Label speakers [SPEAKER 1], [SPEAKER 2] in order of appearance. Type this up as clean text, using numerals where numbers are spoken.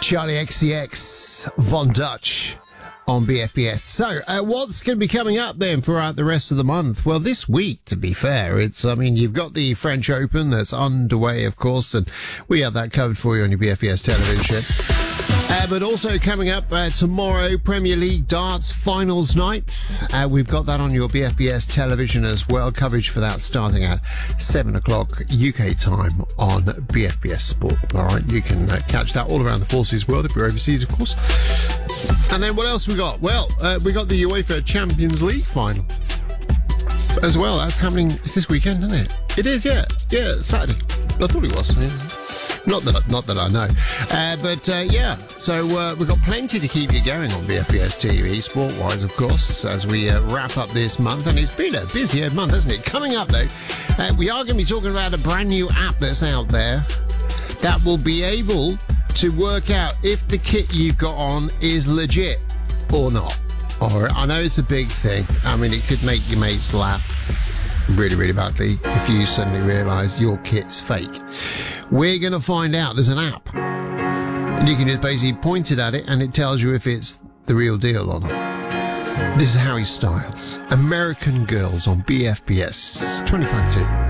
[SPEAKER 1] Charlie XCX, Von Dutch on BFBS. So, what's going to be coming up then throughout the rest of the month? Well, this week, to be fair, you've got the French Open that's underway, of course, and we have that covered for you on your BFBS television. But also coming up tomorrow, Premier League darts finals night. We've got that on your BFBS television as well. Coverage for that starting at 7 o'clock UK time on BFBS Sport. All right, you can catch that all around the Forces world if you're overseas, of course. And then what else we got? Well, we got the UEFA Champions League final as well. That's happening. It's this weekend, isn't it? It is, yeah. Yeah, Saturday. I thought it was. Yeah. Not that I know. Yeah. So we've got plenty to keep you going on BFBS TV, sport-wise, of course, as we wrap up this month. And it's been a busy month, hasn't it? Coming up, though, we are going to be talking about a brand new app that's out there that will be able to work out if the kit you've got on is legit or not. All right, I know it's a big thing. I mean, it could make your mates laugh really, really badly if you suddenly realise your kit's fake. We're going to find out. There's an app, and you can just basically point it at it and it tells you if it's the real deal or not. This is Harry Styles, American Girls on BFBS 25-2.